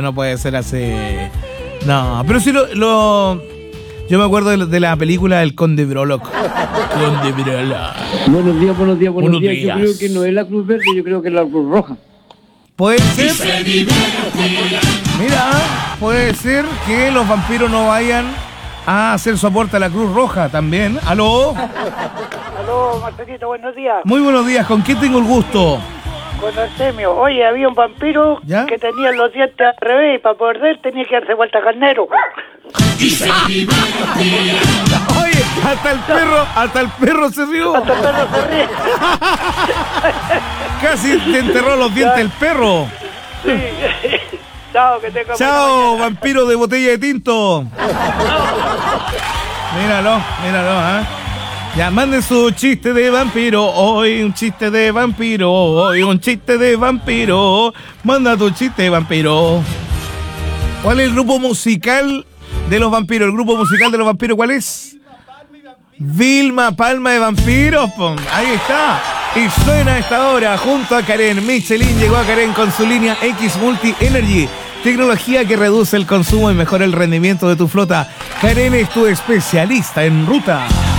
No puede ser así. No, pero sí yo me acuerdo de la película El Conde Broloc. Conde Broloc. Buenos días, buenos días, buenos días. días. Yo creo que no es la Cruz Verde, yo creo que es la Cruz Roja. Puede ser. Mira, puede ser que los vampiros no vayan a hacer su aporte a la Cruz Roja también. ¿Aló? Aló, Marcelito, buenos días. Muy buenos días, ¿con quién tengo el gusto? Con Artemio. Oye, había un vampiro ¿Ya? que tenía los dientes al revés y para poder tenía que darse vuelta carnero. Oye, hasta el perro se rió. Hasta el perro se ríe. Casi te enterró los dientes el perro. Sí. Chao, que tenga Chao, buena mañana. vampiro de botella de tinto. Míralo, ¿eh? Ya, manden su chiste de vampiro. Hoy un chiste de vampiro. Hoy un chiste de vampiro. Manda tu chiste de vampiro. ¿Cuál es el grupo musical de los vampiros? ¿El grupo musical de los vampiros cuál es? Vilma Palma de Vampiros. Pum. Ahí está. Y suena a esta hora junto a Karen. Michelin llegó a Karen con su línea X Multi Energy. Tecnología que reduce el consumo y mejora el rendimiento de tu flota. Karen es tu especialista en ruta.